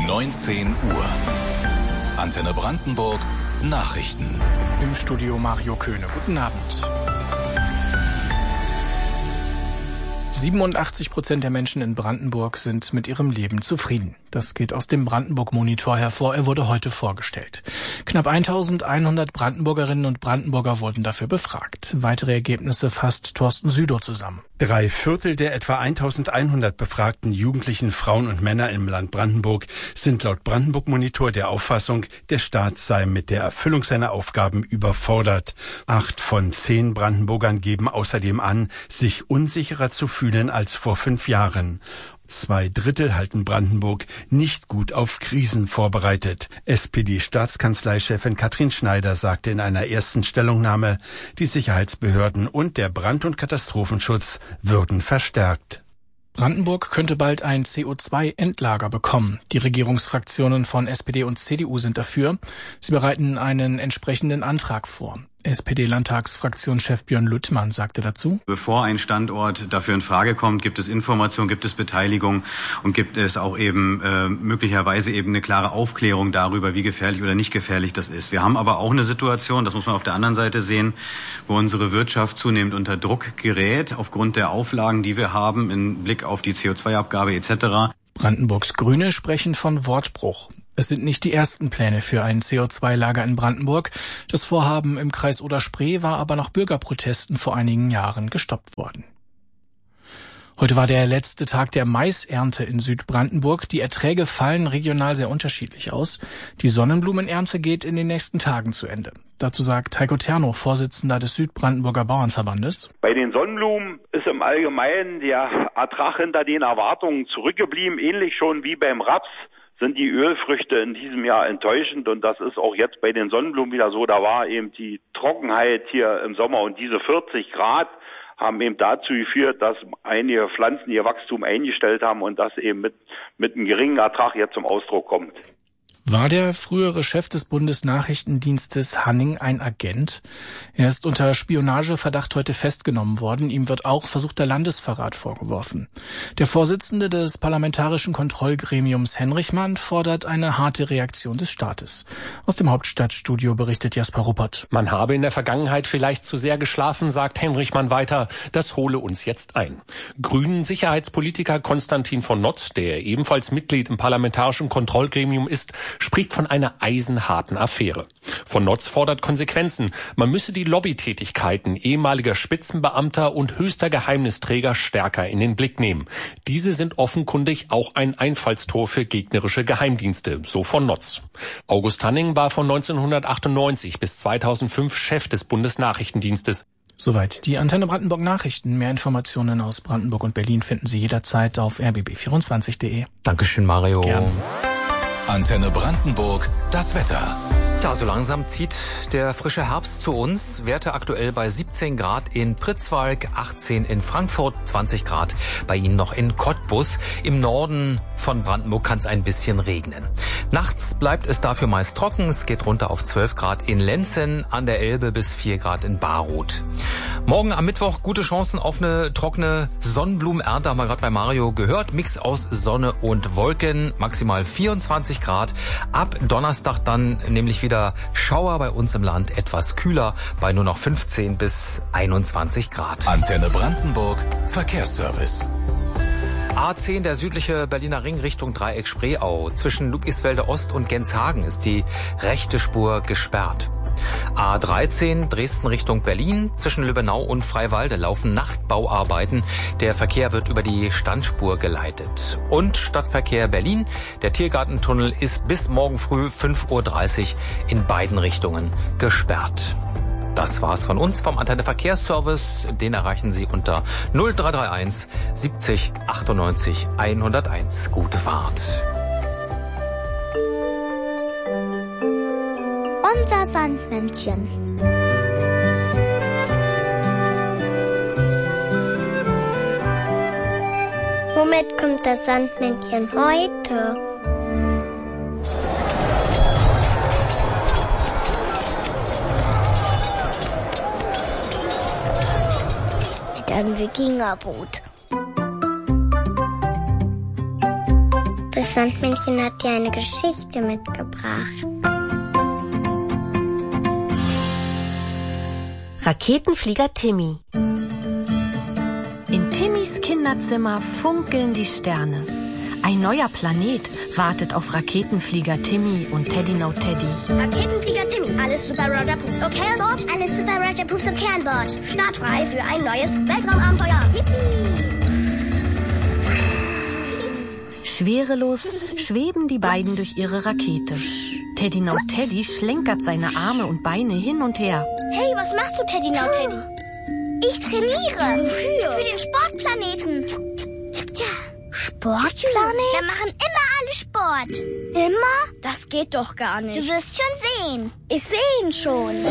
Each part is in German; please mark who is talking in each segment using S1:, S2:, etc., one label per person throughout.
S1: 19 Uhr. Antenne Brandenburg Nachrichten.
S2: Im Studio Mario Köhne. Guten Abend. 87% der Menschen in Brandenburg sind mit ihrem Leben zufrieden. Das geht aus dem Brandenburg-Monitor hervor. Er wurde heute vorgestellt. Knapp 1100 Brandenburgerinnen und Brandenburger wurden dafür befragt. Weitere Ergebnisse fasst Thorsten Südow zusammen.
S3: 3/4 der etwa 1100 befragten jugendlichen Frauen und Männer im Land Brandenburg sind laut Brandenburg-Monitor der Auffassung, der Staat sei mit der Erfüllung seiner Aufgaben überfordert. 8 von 10 Brandenburgern geben außerdem an, sich unsicherer zu fühlen als vor 5 Jahren. 2/3 halten Brandenburg nicht gut auf Krisen vorbereitet. SPD-Staatskanzleichefin Katrin Schneider sagte in einer ersten Stellungnahme, die Sicherheitsbehörden und der Brand- und Katastrophenschutz würden verstärkt.
S2: Brandenburg könnte bald ein CO2-Endlager bekommen. Die Regierungsfraktionen von SPD und CDU sind dafür. Sie bereiten einen entsprechenden Antrag vor. SPD-Landtagsfraktionschef Björn Lüttmann sagte dazu:
S4: Bevor ein Standort dafür in Frage kommt, gibt es Information, gibt es Beteiligung und gibt es auch eben möglicherweise eben eine klare Aufklärung darüber, wie gefährlich oder nicht gefährlich das ist. Wir haben aber auch eine Situation, das muss man auf der anderen Seite sehen, wo unsere Wirtschaft zunehmend unter Druck gerät, aufgrund der Auflagen, die wir haben, im Blick auf die CO2-Abgabe etc.
S2: Brandenburgs Grüne sprechen von Wortbruch. Es sind nicht die ersten Pläne für ein CO2-Lager in Brandenburg. Das Vorhaben im Kreis Oder-Spree war aber nach Bürgerprotesten vor einigen Jahren gestoppt worden. Heute war der letzte Tag der Maisernte in Südbrandenburg. Die Erträge fallen regional sehr unterschiedlich aus. Die Sonnenblumenernte geht in den nächsten Tagen zu Ende. Dazu sagt Heiko Terno, Vorsitzender des Südbrandenburger Bauernverbandes:
S5: Bei den Sonnenblumen ist im Allgemeinen der Ertrag hinter den Erwartungen zurückgeblieben, ähnlich schon wie beim Raps. Sind die Ölfrüchte in diesem Jahr enttäuschend, und das ist auch jetzt bei den Sonnenblumen wieder so. Da war eben die Trockenheit hier im Sommer und diese 40 Grad haben eben dazu geführt, dass einige Pflanzen ihr Wachstum eingestellt haben und das eben mit einem geringen Ertrag jetzt zum Ausdruck kommt.
S2: War der frühere Chef des Bundesnachrichtendienstes Hanning ein Agent? Er ist unter Spionageverdacht heute festgenommen worden. Ihm wird auch versuchter Landesverrat vorgeworfen. Der Vorsitzende des Parlamentarischen Kontrollgremiums Henrichmann fordert eine harte Reaktion des Staates. Aus dem Hauptstadtstudio berichtet Jasper Ruppert.
S6: Man habe in der Vergangenheit vielleicht zu sehr geschlafen, sagt Henrichmann weiter. Das hole uns jetzt ein. Grünen-Sicherheitspolitiker Konstantin von Notz, der ebenfalls Mitglied im Parlamentarischen Kontrollgremium ist, spricht von einer eisenharten Affäre. Von Notz fordert Konsequenzen. Man müsse die Lobbytätigkeiten ehemaliger Spitzenbeamter und höchster Geheimnisträger stärker in den Blick nehmen. Diese sind offenkundig auch ein Einfallstor für gegnerische Geheimdienste, so von Notz. August Hanning war von 1998 bis 2005 Chef des Bundesnachrichtendienstes.
S2: Soweit die Antenne Brandenburg Nachrichten. Mehr Informationen aus Brandenburg und Berlin finden Sie jederzeit auf rbb24.de.
S7: Dankeschön, Mario.
S2: Gern.
S1: Antenne Brandenburg, das Wetter.
S7: Ja, so langsam zieht der frische Herbst zu uns. Werte aktuell bei 17 Grad in Pritzwalk, 18 in Frankfurt, 20 Grad bei Ihnen noch in Cottbus. Im Norden von Brandenburg kann es ein bisschen regnen. Nachts bleibt es dafür meist trocken. Es geht runter auf 12 Grad in Lenzen, an der Elbe bis 4 Grad in Baroth. Morgen am Mittwoch gute Chancen auf eine trockene Sonnenblumenernte, haben wir gerade bei Mario gehört. Mix aus Sonne und Wolken, maximal 24 Grad. Ab Donnerstag dann nämlich wieder Schauer bei uns im Land, etwas kühler bei nur noch 15 bis 21 Grad.
S1: Antenne Brandenburg, Verkehrsservice.
S7: A10, der südliche Berliner Ring Richtung Dreieck Spreeau. Zwischen Ludwigsfelde Ost und Genshagen ist die rechte Spur gesperrt. A13 Dresden Richtung Berlin. Zwischen Lübbenau und Freiwalde laufen Nachtbauarbeiten. Der Verkehr wird über die Standspur geleitet. Und Stadtverkehr Berlin. Der Tiergartentunnel ist bis morgen früh 5:30 Uhr in beiden Richtungen gesperrt. Das war's von uns vom Antenne Verkehrsservice. Den erreichen Sie unter 0331 70 98 101. Gute Fahrt.
S8: Unser Sandmännchen. Womit kommt das Sandmännchen heute? Mit einem Wikingerboot. Das Sandmännchen hat dir eine Geschichte mitgebracht.
S9: Raketenflieger Timmy.
S10: In Timmys Kinderzimmer funkeln die Sterne. Ein neuer Planet wartet auf Raketenflieger Timmy und Teddy No Teddy.
S8: Raketenflieger Timmy, alles Super Roger Pups okay an Bord? Alles Super Roger Pups okay an Bord. Startfrei für ein neues Weltraumabenteuer. Yippie!
S10: Schwerelos schweben die beiden durch ihre Rakete. Teddy No Teddy schlenkert seine Arme und Beine hin und her.
S8: Hey, was machst du, Teddy No Teddy? Ich trainiere. Wofür? Für den Sportplaneten. Sportplanet? Da machen immer alle Sport. Immer? Das geht doch gar nicht. Du wirst schon sehen. Ich sehe ihn schon.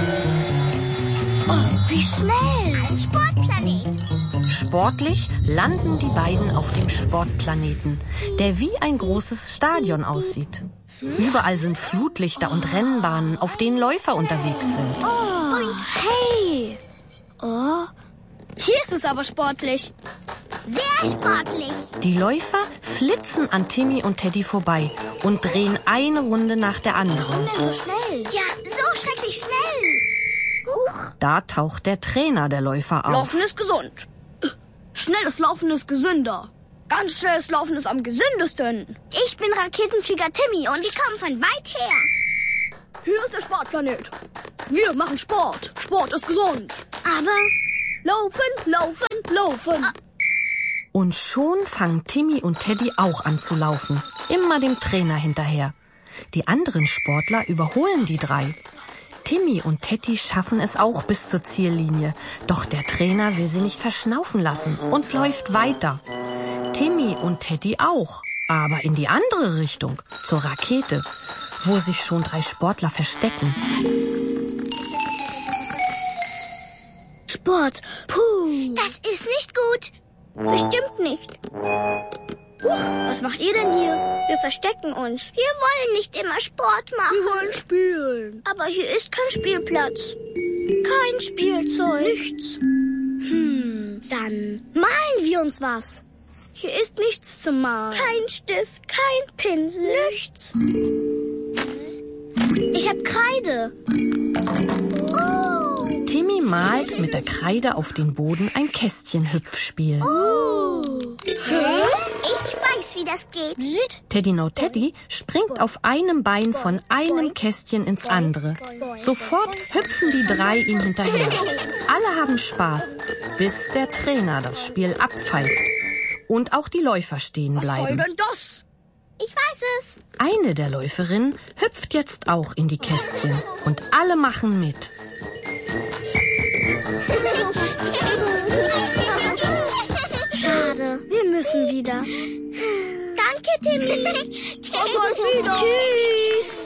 S8: Oh, wie schnell. Ein Sportplanet.
S10: Sportlich landen die beiden auf dem Sportplaneten, der wie ein großes Stadion aussieht. Überall sind Flutlichter und Rennbahnen, auf denen Läufer unterwegs sind.
S8: Oh, hey. Oh, hier ist es aber sportlich. Sehr sportlich.
S10: Die Läufer flitzen an Timmy und Teddy vorbei und drehen eine Runde nach der anderen.
S8: Warum denn so schnell? Ja, so schrecklich schnell. Huch.
S10: Da taucht der Trainer der Läufer auf.
S11: Laufen ist gesund. Schnelles Laufen ist gesünder. Ganz schnelles Laufen ist am gesündesten.
S8: Ich bin Raketenflieger Timmy und ich komme von weit her.
S11: Hier ist der Sportplanet. Wir machen Sport. Sport ist gesund.
S8: Aber
S11: laufen, laufen, laufen.
S10: Und schon fangen Timmy und Teddy auch an zu laufen. Immer dem Trainer hinterher. Die anderen Sportler überholen die drei. Timmy und Teddy schaffen es auch bis zur Ziellinie. Doch der Trainer will sie nicht verschnaufen lassen und läuft weiter. Timmy und Teddy auch, aber in die andere Richtung, zur Rakete, wo sich schon 3 Sportler verstecken.
S8: Sport, puh. Das ist nicht gut. Bestimmt nicht.
S11: Huch, was macht ihr denn hier?
S8: Wir verstecken uns. Wir wollen nicht immer Sport machen.
S11: Wir wollen spielen.
S8: Aber hier ist kein Spielplatz. Kein Spielzeug.
S11: Nichts.
S8: Dann malen wir uns was.
S11: Hier ist nichts zu malen.
S8: Kein Stift, kein Pinsel.
S11: Nichts.
S8: Ich hab Kreide.
S10: Oh. Timmy malt mit der Kreide auf den Boden ein Kästchen-Hüpfspiel.
S8: Oh. Ich weiß, wie das geht.
S10: Teddy No Teddy springt auf einem Bein von einem Kästchen ins andere. Sofort hüpfen die 3 ihm hinterher. Alle haben Spaß, bis der Trainer das Spiel abpfeift. Und auch die Läufer stehen bleiben.
S11: Was soll denn das?
S8: Ich weiß es.
S10: Eine der Läuferinnen hüpft jetzt auch in die Kästchen. Und alle machen mit.
S8: Schade, wir müssen wieder. Danke, Timmy.
S11: Komm mal wieder.
S8: Tschüss.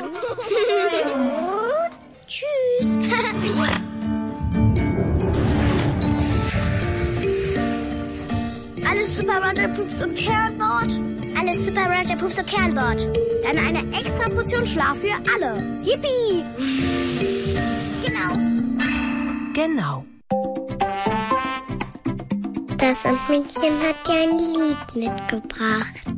S8: Tschüss. Alles Super Roger Pups okay an Bord? Alles Super Roger Pups okay an Bord. Dann eine extra Portion Schlaf für alle. Yippie!
S10: Genau.
S8: Das Sandmännchen hat dir ein Lied mitgebracht.